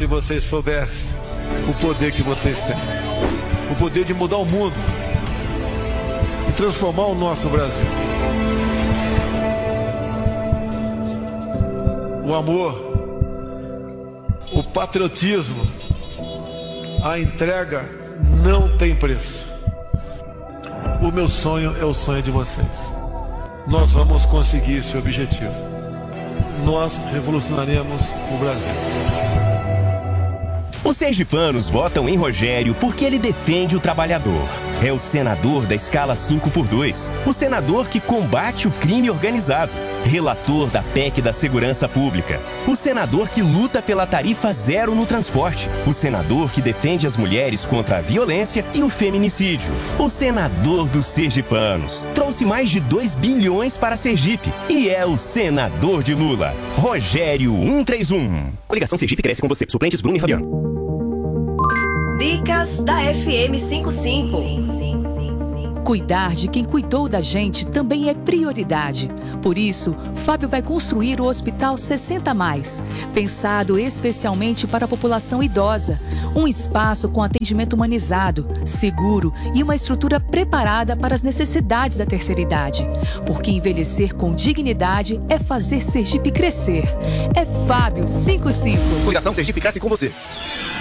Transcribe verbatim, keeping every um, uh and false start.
se vocês soubessem o poder que vocês têm. O poder de mudar o mundo e transformar o nosso Brasil. O amor, o patriotismo, a entrega não tem preço. O meu sonho é o sonho de vocês. Nós vamos conseguir esse objetivo. Nós revolucionaremos o Brasil. Os sergipanos votam em Rogério porque ele defende o trabalhador. É o senador da escala cinco por dois. O senador que combate o crime organizado. Relator da P E C da Segurança Pública. O senador que luta pela tarifa zero no transporte. O senador que defende as mulheres contra a violência e o feminicídio. O senador dos sergipanos. Trouxe mais de dois bilhões para Sergipe. E é o senador de Lula. Rogério cento e trinta e um. Coligação Sergipe cresce com você. Suplentes Bruno e Fabiano. Dicas da F M cinquenta e cinco. Cuidar de quem cuidou da gente também é prioridade. Por isso, Fábio vai construir o Hospital sessenta mais, pensado especialmente para a população idosa. Um espaço com atendimento humanizado, seguro e uma estrutura preparada para as necessidades da terceira idade. Porque envelhecer com dignidade é fazer Sergipe crescer. É Fábio cinquenta e cinco. Coligação Sergipe cresce com você.